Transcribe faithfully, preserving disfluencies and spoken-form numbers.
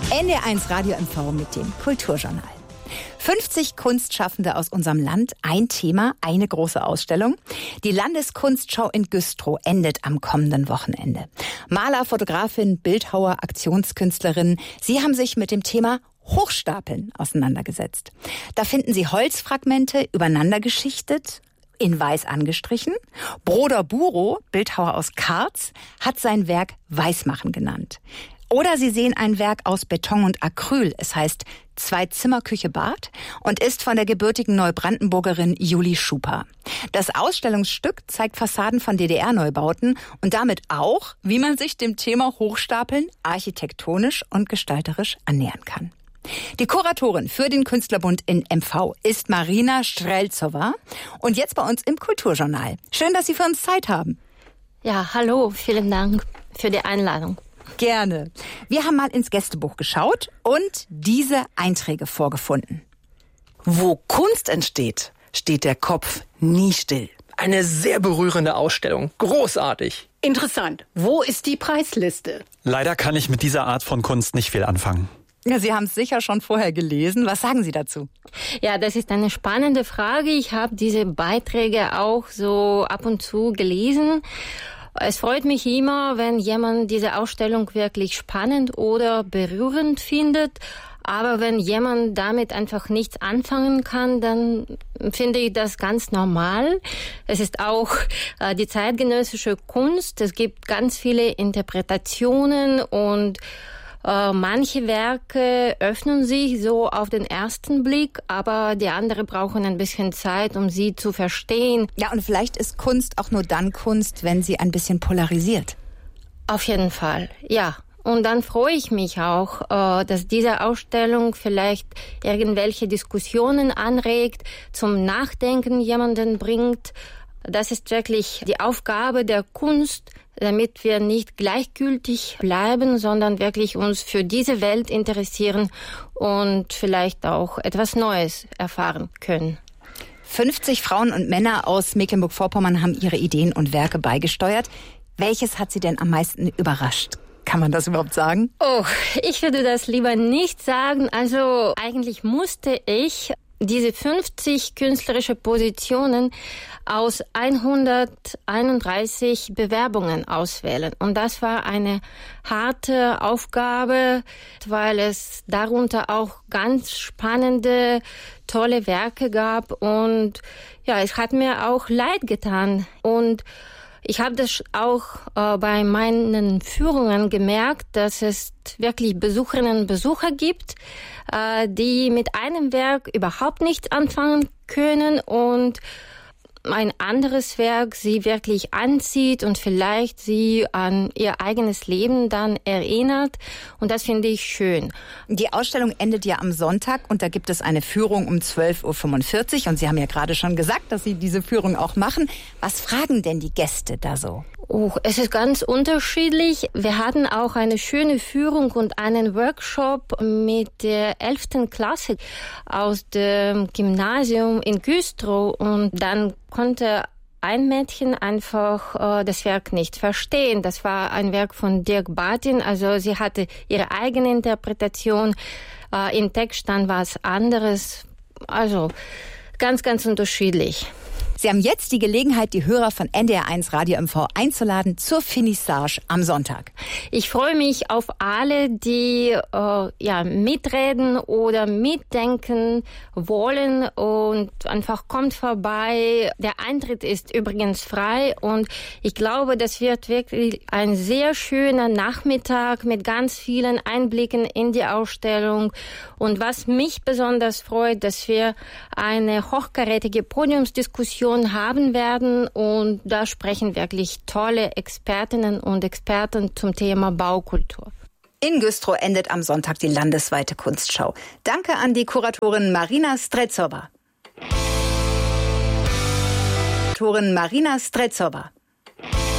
N D R eins Radio M V mit dem Kulturjournal. fünfzig Kunstschaffende aus unserem Land, ein Thema, eine große Ausstellung. Die Landeskunstschau in Güstrow endet am kommenden Wochenende. Maler, Fotografin, Bildhauer, Aktionskünstlerin, sie haben sich mit dem Thema Hochstapeln auseinandergesetzt. Da finden Sie Holzfragmente übereinander geschichtet, in weiß angestrichen. Broder Buro, Bildhauer aus Karz, hat sein Werk Weißmachen genannt. Oder Sie sehen ein Werk aus Beton und Acryl. Es heißt Zwei-Zimmer-Küche Bad und ist von der gebürtigen Neubrandenburgerin Julie Schuper. Das Ausstellungsstück zeigt Fassaden von D D R-Neubauten und damit auch, wie man sich dem Thema Hochstapeln architektonisch und gestalterisch annähern kann. Die Kuratorin für den Künstlerbund in M V ist Marina Strelzowa und jetzt bei uns im Kulturjournal. Schön, dass Sie für uns Zeit haben. Ja, hallo, vielen Dank für die Einladung. Gerne. Wir haben mal ins Gästebuch geschaut und diese Einträge vorgefunden. Wo Kunst entsteht, steht der Kopf nie still. Eine sehr berührende Ausstellung. Großartig. Interessant. Wo ist die Preisliste? Leider kann ich mit dieser Art von Kunst nicht viel anfangen. Ja, Sie haben es sicher schon vorher gelesen. Was sagen Sie dazu? Ja, das ist eine spannende Frage. Ich habe diese Beiträge auch so ab und zu gelesen. Es freut mich immer, wenn jemand diese Ausstellung wirklich spannend oder berührend findet. Aber wenn jemand damit einfach nichts anfangen kann, dann finde ich das ganz normal. Es ist auch äh, die zeitgenössische Kunst. Es gibt ganz viele Interpretationen und äh, manche Werke öffnen sich so auf den ersten Blick, aber die anderen brauchen ein bisschen Zeit, um sie zu verstehen. Ja, und vielleicht ist Kunst auch nur dann Kunst, wenn sie ein bisschen polarisiert. Auf jeden Fall, ja. Und dann freue ich mich auch, äh, dass diese Ausstellung vielleicht irgendwelche Diskussionen anregt, zum Nachdenken jemanden bringt. Das ist wirklich die Aufgabe der Kunst, damit wir nicht gleichgültig bleiben, sondern wirklich uns für diese Welt interessieren und vielleicht auch etwas Neues erfahren können. fünfzig Frauen und Männer aus Mecklenburg-Vorpommern haben ihre Ideen und Werke beigesteuert. Welches hat Sie denn am meisten überrascht? Kann man das überhaupt sagen? Oh, ich würde das lieber nicht sagen. Also eigentlich musste ich diese fünfzig künstlerische Positionen aus hunderteinunddreißig Bewerbungen auswählen. Und das war eine harte Aufgabe, weil es darunter auch ganz spannende, tolle Werke gab. Und ja, es hat mir auch leid getan. Und ich habe das auch äh, bei meinen Führungen gemerkt, dass es wirklich Besucherinnen und Besucher gibt, äh, die mit einem Werk überhaupt nichts anfangen können und ein anderes Werk sie wirklich anzieht und vielleicht sie an ihr eigenes Leben dann erinnert. Und das finde ich schön. Die Ausstellung endet ja am Sonntag und da gibt es eine Führung um zwölf Uhr fünfundvierzig. Und Sie haben ja gerade schon gesagt, dass Sie diese Führung auch machen. Was fragen denn die Gäste da so? Oh, es ist ganz unterschiedlich. Wir hatten auch eine schöne Führung und einen Workshop mit der elften Klasse aus dem Gymnasium in Güstrow. Und dann konnte ein Mädchen einfach äh, das Werk nicht verstehen. Das war ein Werk von Dirk Bartin. Also sie hatte ihre eigene Interpretation. Äh, im Text stand was anderes. Also ganz, ganz unterschiedlich. Sie haben jetzt die Gelegenheit, die Hörer von N D R eins Radio M V einzuladen zur Finissage am Sonntag. Ich freue mich auf alle, die äh, ja mitreden oder mitdenken wollen und einfach kommt vorbei. Der Eintritt ist übrigens frei und ich glaube, das wird wirklich ein sehr schöner Nachmittag mit ganz vielen Einblicken in die Ausstellung. Und was mich besonders freut, dass wir eine hochkarätige Podiumsdiskussion haben werden und da sprechen wirklich tolle Expertinnen und Experten zum Thema Baukultur. In Güstrow endet am Sonntag die landesweite Kunstschau. Danke an die Kuratorin Marina Strelzowa. Kuratorin Marina Strelzowa.